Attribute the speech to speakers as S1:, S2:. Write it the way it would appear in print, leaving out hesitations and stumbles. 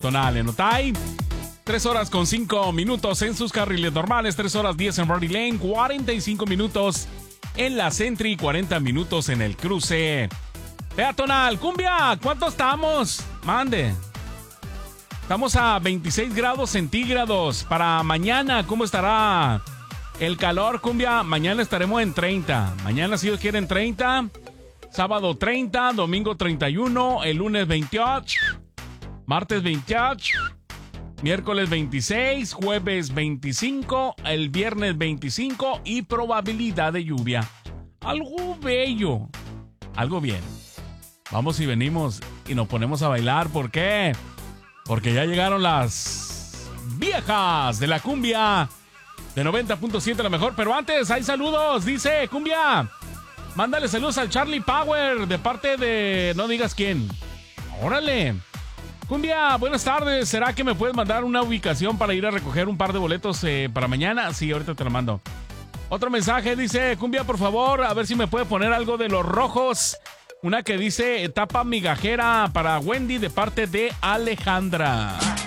S1: peatonal en Otay. 3 horas con 5 minutos en sus carriles normales, 3 horas 10 en Rory Lane, 45 minutos en la Sentry, 40 minutos en el cruce peatonal. Cumbia, ¿cuánto estamos? Mande. Estamos a 26 grados centígrados. Para mañana, ¿cómo estará el calor, Cumbia? Mañana estaremos en 30. Mañana, si Dios quiere, en 30. Sábado 30, domingo 31, el lunes 28, martes 28, miércoles 26, jueves 25, el viernes 25 y probabilidad de lluvia. Algo bello, algo bien. Vamos y venimos y nos ponemos a bailar. ¿Por qué? Porque ya llegaron las viejas de la cumbia de 90.7 la mejor. Pero antes hay saludos, dice Cumbia. Mándale saludos al Charlie Power de parte de no digas quién. Órale. Cumbia, buenas tardes. ¿Será que me puedes mandar una ubicación para ir a recoger un par de boletos para mañana? Sí, ahorita te lo mando. Otro mensaje dice, Cumbia, por favor, a ver si me puede poner algo de Los Rojos. Una que dice etapa migajera para Wendy de parte de Alejandra.